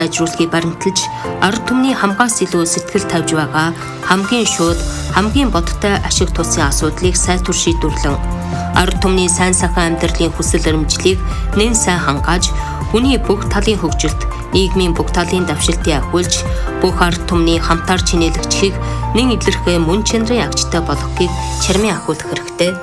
ажруулахыг баримталж, ард түмний хамгаас илүү сэтгэл тавьж байгаа хамгийн шууд, хамгийн бодтой ашиг тусын асуудлыг сайтар шийдвэрлэн, ард түмний сайн сайхан амьдралын хүсэл эрмжлийг нэн сайн хангааж, хүний бүх талын хөгжилт, нийгмийн бүх талын давшилтыг агуулж, бүх ард түмний хамтаар чинээлэгчхийг нэн илэрхээ мөн чанарын агчтай болгохыг чармийн ахуулах хэрэгтэй.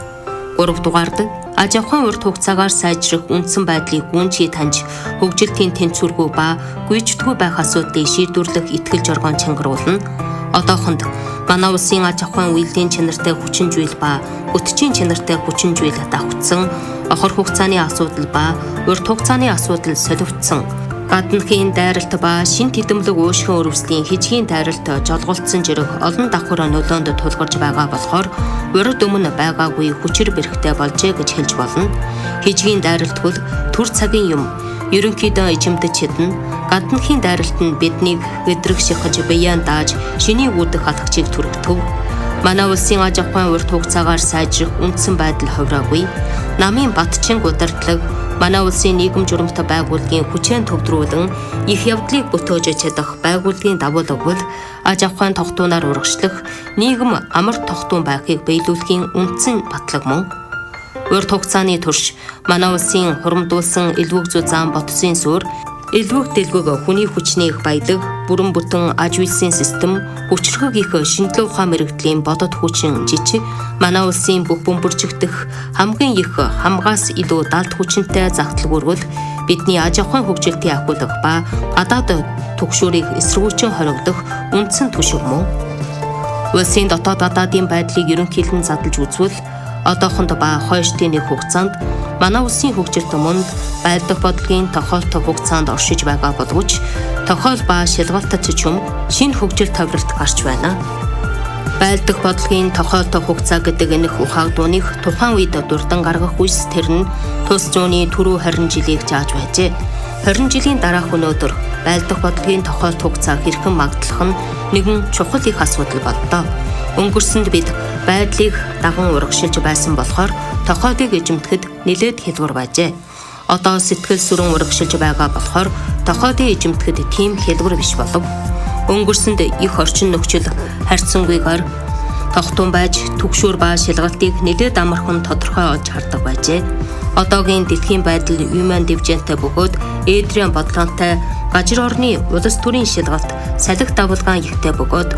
3 дугаард аж ахуйн урт хугацаагаар сайжрах үндсэн байдлыг гүнжгий таньж, хөгжилтийн тэнцвэргүй ба гүйцэтгэхгүй байх асуудлыг шийдвэрлэх итгэл жоргоон чангаруулна. Одоохонд манай улсын аж ахуйн үйлдвэрийн чанартай хүчин зүйл ба бүтцийн чанартай хүчин зүйл давхцсан, хор хугацааны асуудал ба урт хугацааны асуудал соливдсон. Гадныхын дайралт ба шин тэдэмлэг уушгин өрөвслийн хижгийн дайралт жолголцсон жирэх олон давхар нөлөөнд тулгарч байгаа болохоор урд өмнө байгаагүй хүчээр бэрхтээ болжээ гэж хэлж болно. Хижгийн дайралт бол төр цагийн юм. Ерөнхийдөө ижимдэж хідэн, гадныхын дайралт нь биднийг өдрөг шихэж биян дааж шинийг үүдэх халагчийг түргэв. Манай улсын аж ахуйн урт хугацаагаар сайжрах үндсэн байдал хувираагүй. Намын батчин гудалдлаг манай улсын нийгэм журамтай байгууллагын хүчээр төвдрүүлэн их явдлыг бүтээж чадах байгууллагын давуу тал аж ахуйн тогтуунаар урагшлах нийгэм амар тогтуун байхыг биелүүлэхийн үндсэн батлаг мөн. Урт хугацааны турш манай улсын хуримдуулсан элвэг зүй зам ботсын сүр, элвэг дэлгүүг хүний хүчнийг баядаг, бүрэн бүтэн аж үйлсийн систем, хүчрхэг их шинжилгээ ухаан мэрэгдлийн бодод хүчин жижиг, манай улсын бүх бөмбөржигдэх хамгийн их хамгаас илүү далд хүчинтэй загтлаг өргөл бидний аж ахуйн хөгжилтийг ахиулах ба гадаад түгшүүрийг эсэргүүцэн хоригдох үндсэн түшиг мөн. Улсын дотоод гадаадын байдлыг ерөнхийлөн задлж үзвэл одоохонд ба хойштын нэг хугацаанд манай улсын хөгжилт мөнд байлдах бодлогын тохиолдол хугацаанд оршиж байгаа боловч тохиол ба шалгалтад чум шинэ хөгжил товролт гарч байна. Байлдах бодлогын тохиолдол хугацаа гэдэг энэ ухаагдууных тухайн үед дурдан гаргах үйс тэр нь тус зууны түрүү 20 жилийг зааж байжээ. 20 жилийн дараах өнөөдөр байлдах бодлогын тохиолдол хугацаа хэрхэн магдлах нь нэгэн чухал их асуудал боллоо. Өнгөрсөнд бид байдлыг даган урагшилж байсан болохоор тохиолыг эзэмдэхэд нэлээд хялбар байжээ. Одоо сэтгэл сүрэн урагшилж байгаа болохоор тохиолыг эзэмдэхэд тийм хялбар биш болов. Өнгөрсөнд их орчин нөхцөл харьцангуйгаар тогтун байж түгшүүр ба шалгалтыг нэлээд амархан тодорхой олж хардаг байжээ. Одоогийн дэлхийн байдал Human Development бөгөөд Эдриан бодлоготой гажир орны улс төрийн шалгалт салхи давалгаан ихтэй бөгөөд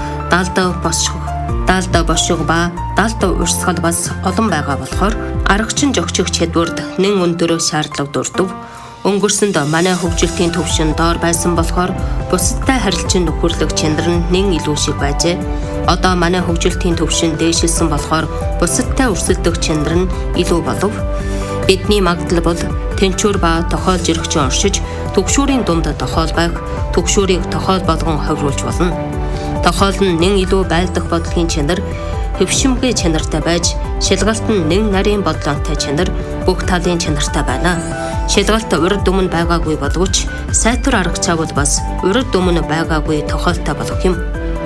даалда бошиг ба даалда урсгал бас олон байгаа болохоор аргачин жогчигч чадвард нэн өндөр шаардлага дурдв. Өнгөрсөнд манай хөгжилтийн төвшин доор байсан болохоор бусадтай харилцан нөхөрлөх чанар нь нэн илүү шиг байжээ. Одоо манай хөгжилтийн төвшин дээшилсэн болохоор бусадтай өрсөлдөх чанар нь илүү болов. Бидний магадлал бол тэнцвэр ба тохиолж ирэх оршиж түгшүүрийн дунд тохиол байх, түгшүүрийг тохиол болгон ховруулж болно. Тохиол нь нэн илүү байлдах бодлогын чанар, хөвшимгээ чанартай байж, шалгалт нь нэн нарийн бодлоготой чанар, бүх талын чанартай байна. Шалгалт урд өмнө байгаагүй боловч сайтар арга чагвал бас урд өмнө байгаагүй тохиолтой болох юм.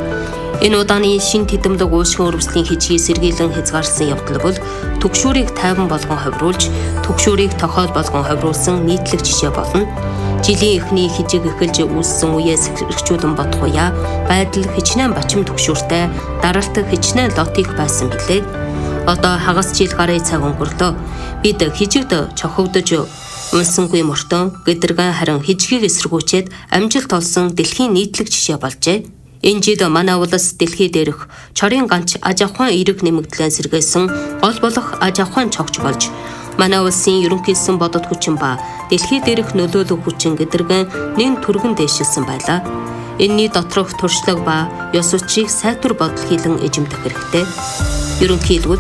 Энэ удааны шин тэдэмлэг уушгин өрөвслийн хижгийг сэргийлэн хязгаарласан явдал бол түгшүүрийг тайван болгон ховруулж, түгшүүрийг тохиол болгон ховруулсан нийтлэг жишээ болно. Жилийн эхний хижиг эхэлж үүссэн үеэс эрхжүүлэн бодохуяа байдал хичнээн бачим түгшүүртэй, даралт хичнээн лотик байсан билээ. Одоо хагас жил гарын цаг өнгөрлөө. Бид хижигд чохогдож унсангүй мөртөө гэдэргэн харин хижгийг эсэргүүцээд амжилт олсон дэлхийн нийтлэг жишээ болжээ. Энэ жил манай улс дэлхий дээрх чорын ганц аж ахуйн эерэг нэмэгдлэн сэргээсэн гол болох аж ахуйн цогч болж манай улсын ерөнхийдсэн бодод хүчин ба дэлхий дээрх нөлөөлөх хүчин гэдэргэн нэн түргэн дэвшилсэн байлаа. Энэний доторх туршлага ба ёс зүйчийг сайтар бодол хийлэн эзэмдэх хэрэгтэй. Ерөнхийдөө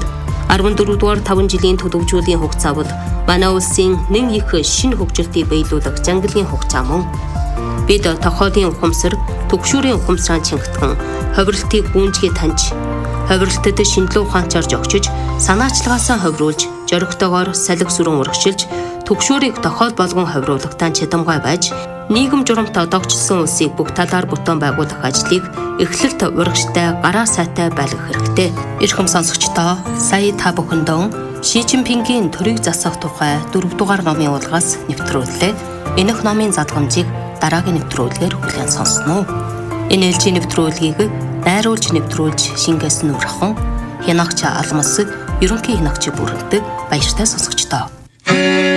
14 дугаар 5 жилийн төлөвжүүлийн хугацаа бол манай улсын нэн их шинэ хөгжилтийг биелүүлэх зангилын хугацаа мөн. Бид тохиолын ухамсар, түгшүүрийн ухамсараа чингтгэн, ховирлтыг гүнжгий таньж, ховирлтад шинжилгээ ухаанчаар жогчиж, санаачлагаасаа ховируулж, зоригтойгоор салхи сүрэн урагшилж, түгшүүрийг тохиол болгон ховируулахтаа чадамгай байж, нийгэм журамтай одоогчлсон улсыг бүх талаар бүтээн байгуулах ажлыг эхлэлт урагштай, гараа сайтай байлгах хэрэгтэй. Эрхэм сонсогчдоо, сая та бүхэндээ Ши Цзиньпингийн төрийг засах тухай 4 дугаар номын уулгаас нэвтрүүллээ. Энэх номын задгамжийг дараагийн нэвтрүүлгээр хүлээн сонсноо. Энэ ээлжийн нэвтрүүлгийг найруулж нэвтрүүлж шингээсэн Нүрхан, хянагч Алмас, ерөнхий хянагч Бүрэнтэг баяртай сонсогчдоо.